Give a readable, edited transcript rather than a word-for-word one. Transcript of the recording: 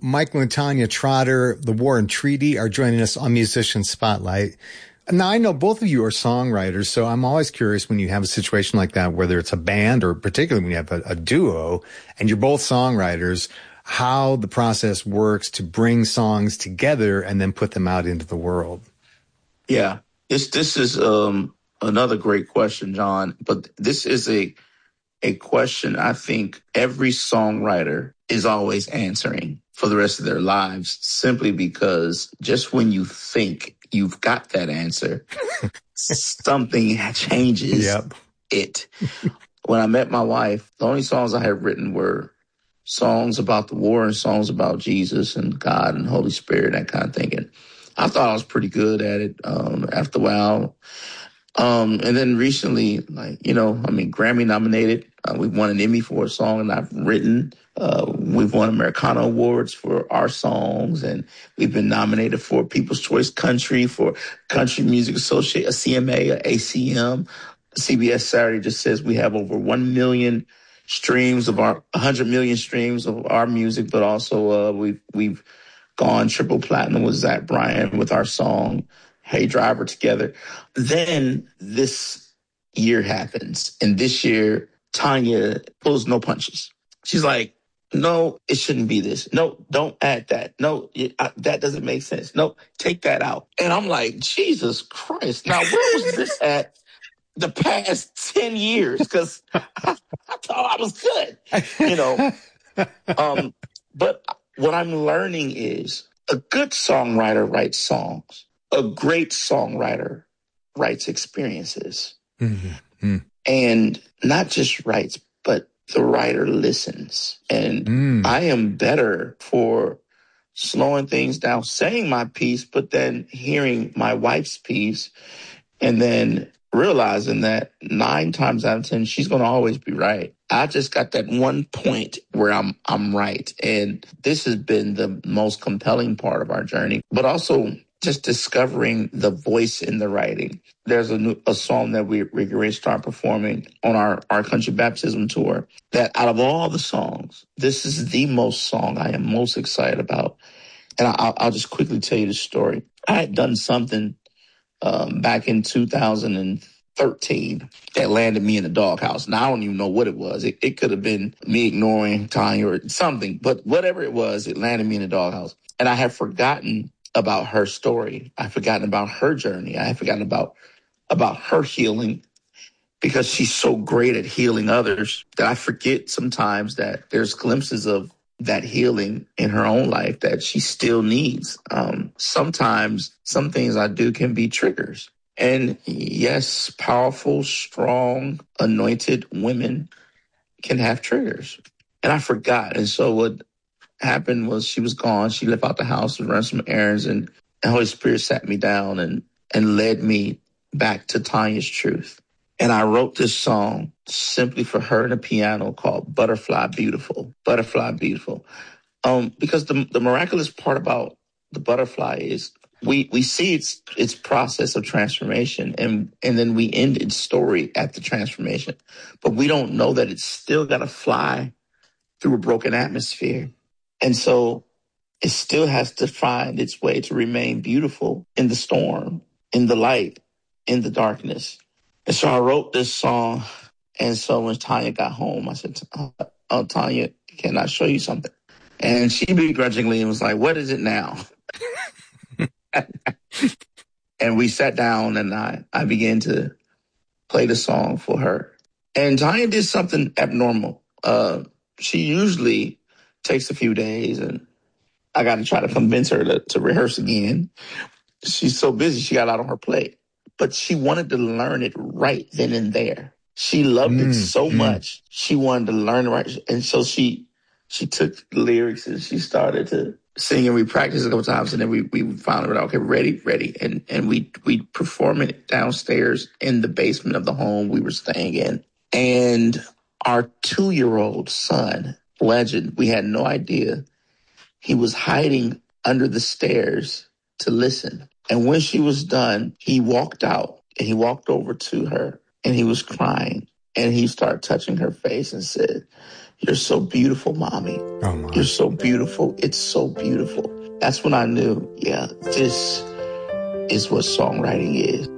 Michael and Tanya Trotter, The War and Treaty, are joining us on Musician Spotlight. Now, I know both of you are songwriters, so I'm always curious when you have a situation like that, whether it's a band or particularly when you have a duo and you're both songwriters, how the process works to bring songs together and then put them out into the world. Yeah, this is another great question, John. But this is a question I think every songwriter is always answering for the rest of their lives, simply because just when you think you've got that answer, something changes it. When I met my wife, the only songs I had written were songs about the war and songs about Jesus and God and Holy Spirit, that kind of thing. And I thought I was pretty good at it after a while. And then recently, Grammy nominated. We've won an Emmy for a song that I've written. We've won Americana Awards for our songs, and we've been nominated for People's Choice Country, for Country Music Association, a CMA, a ACM. CBS Saturday just says we have over 1 million streams of 100 million streams of our music, but also we've gone triple platinum with Zach Bryan with our song Hey Driver together. Then this year happens, and this year Tanya pulls no punches. She's like, no, it shouldn't be this. No, don't add that. No, that doesn't make sense. No, take that out. And I'm like, Jesus Christ. Now, where was this at the past 10 years? Because I thought I was good, But what I'm learning is a good songwriter writes songs. A great songwriter writes experiences. Mm-hmm. And not just writes, but the writer listens. And I am better for slowing things down, saying my piece, but then hearing my wife's piece, and then realizing that 9 times out of 10, she's going to always be right. I just got that one point where I'm right. And this has been the most compelling part of our journey, but also just discovering the voice in the writing. There's a song that we're going to start performing on our country baptism tour that out of all the songs, this is the song I am most excited about. And I'll just quickly tell you the story. I had done something back in 2013 that landed me in the doghouse. Now, I don't even know what it was. It could have been me ignoring Tanya or something, but whatever it was, it landed me in the doghouse. And I had forgotten about her story. I had forgotten about her journey. I had forgotten about her healing, because she's so great at healing others that I forget sometimes that there's glimpses of that healing in her own life that she still needs. Sometimes some things I do can be triggers. And yes, powerful, strong, anointed women can have triggers. And I forgot. And so what happened was she was gone. She left out the house to run some errands, and the Holy Spirit sat me down and led me back to Tanya's truth. And I wrote this song simply for her and a piano called Butterfly Beautiful. Butterfly Beautiful. Because the miraculous part about the butterfly is we see its process of transformation, and then we end its story at the transformation. But we don't know that it's still got to fly through a broken atmosphere. And so it still has to find its way to remain beautiful in the storm, in the light, in the darkness. And so I wrote this song. And so when Tanya got home, I said, oh, Tanya, can I show you something? And she begrudgingly was like, what is it now? And we sat down and I began to play the song for her. And Tanya did something abnormal. She usually takes a few days, and I got to try to convince her to rehearse again. She's so busy, she got a lot on her plate. But she wanted to learn it right then and there. She loved it so much. She wanted to learn it right. And so she took the lyrics and she started to sing, and we practiced a couple times, and then we finally went, okay, ready. And we perform it downstairs in the basement of the home we were staying in. And our 2-year-old son, Legend, we had no idea, he was hiding under the stairs to listen. And when she was done, he walked out and he walked over to her and he was crying. And he started touching her face and said, "You're so beautiful, Mommy. Oh, my. You're so beautiful. It's so beautiful." That's when I knew, yeah, this is what songwriting is.